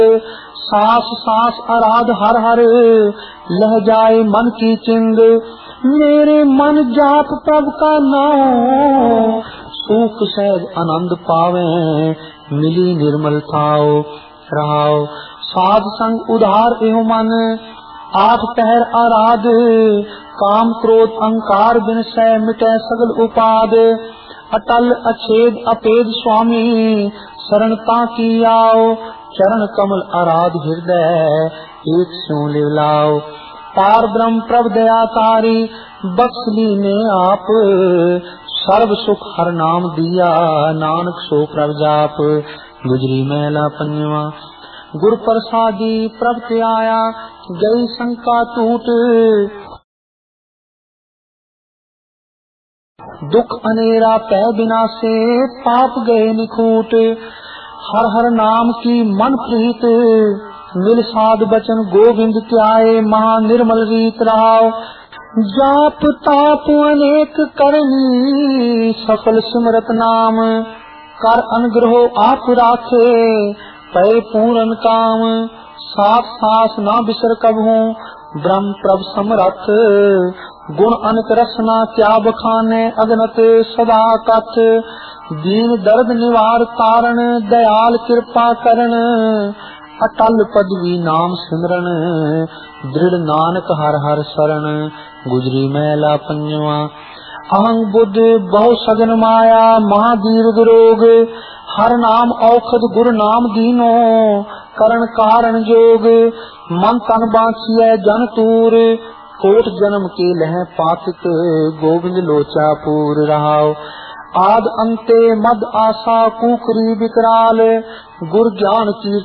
सास सास आराध हर हर लह जाए मन की चिंद। मेरे मन जाप प्रभ का नाम सुख सहज आनंद पावे मिली निर्मल थाओ रहाओ। साध संग उधार एवं मन आठ पहर आराध काम क्रोध अहंकार बिन सह मिटे सगल उपाद। अटल अछेद अपेद स्वामी शरणता की आओ चरण कमल आराध हृदय एक स्यों लिवलाओ। पार ब्रह्म प्रभ दयाकारी बख्शली ने आप सर्व सुख हर नाम दिया नानक सो प्रभ जाप। गुजरी मैला पंजवा गुर प्रसादी प्रभ ते आया गई शंका टूट। दुख अनेरा पै बिना से पाप गए निखूट। हर हर नाम की मन प्रीत मिल साध बचन गोविंद त्याए महा निर्मल रीत रहाओ। जाप ताप अनेक करनी सफल सिमरत नाम कर अनुग्रहो आप राखे पै पूरन काम। साथ सास ना बिसर कबहू ब्रह्म प्रभ समरथ गुण अनक रसना क्या बखाने अगनत सदा कथ। दीन दर्द निवार तारण दयाल कृपा करण अटल पदवी नाम सिमरन दृढ़ नानक हर हर शरण। गुजरी मैला पंजवा अहं बुद्ध बहु सगन माया महादीर्घ रोग। हर नाम औखद गुरु नाम दीनो करण कारण जोग। मन तन बांचिए जन तूर कोट जन्म के लह पातिक गोविंद लोचा पूर रहाओ। आद अंते मद आशा कुकरी विकराल गुर ज्ञान की